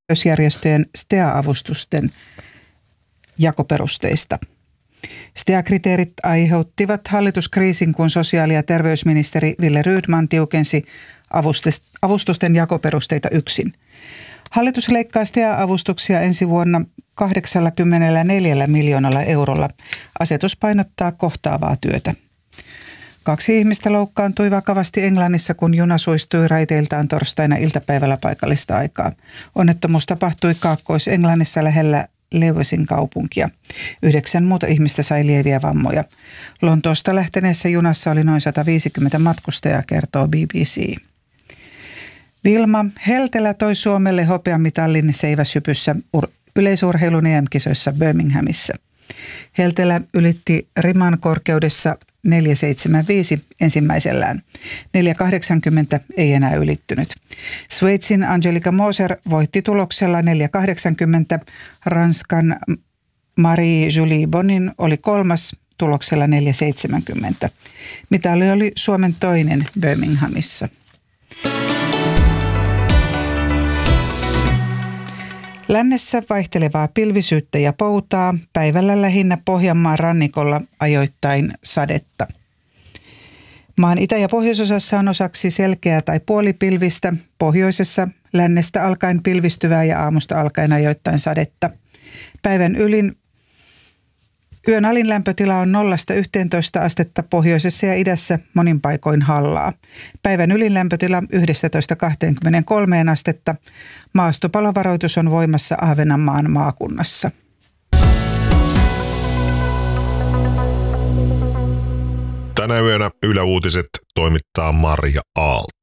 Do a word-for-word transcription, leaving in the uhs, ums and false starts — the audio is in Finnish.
terveysjärjestöjen S T E A-avustusten jakoperusteista. S T E A-kriteerit aiheuttivat hallituskriisin, kun sosiaali- ja terveysministeri Wille Rydman tiukensi avustusten jakoperusteita yksin. Hallitus leikkaa S T E A-avustuksia ensi vuonna kahdeksankymmentäneljä miljoonalla eurolla. Asetus painottaa kohtaavaa työtä. Kaksi ihmistä loukkaantui vakavasti Englannissa, kun juna suistui raiteiltaan torstaina iltapäivällä paikallista aikaa. Onnettomuus tapahtui Kaakkois-Englannissa lähellä Lewisin kaupunkia. Yhdeksän muuta ihmistä sai lieviä vammoja. Lontoosta lähteneessä junassa oli noin sata viisikymmentä matkustajaa, kertoo B B C. Vilma Heltelä toi Suomelle hopeamitalin seiväshypyssä yleisurheilun E M-kisoissa Birminghamissa. Heltelä ylitti riman korkeudessa neljä seitsemänkymmentäviisi ensimmäisellään. neljä kahdeksankymmentä ei enää ylittynyt. Sveitsin Angelika Moser voitti tuloksella neljä kahdeksankymmentä. Ranskan Marie-Julie Bonin oli kolmas tuloksella neljä seitsemänkymmentä. Mitali oli Suomen toinen Birminghamissa. Lännessä vaihtelevaa pilvisyyttä ja poutaa, päivällä lähinnä Pohjanmaan rannikolla ajoittain sadetta. Maan itä- ja pohjoisosassa on osaksi selkeää tai puolipilvistä, pohjoisessa lännestä alkaen pilvistyvää ja aamusta alkaen ajoittain sadetta. Päivän ylin Yön alin lämpötila on nollasta yhteentoista astetta, pohjoisessa ja idässä monin paikoin hallaa. Päivän ylin lämpötila yksitoista kaksikymmentäkolme astetta. Maastopalovaroitus on voimassa Ahvenanmaan maakunnassa. Tänä yönä Yle Uutiset toimittaa Marja Aalto.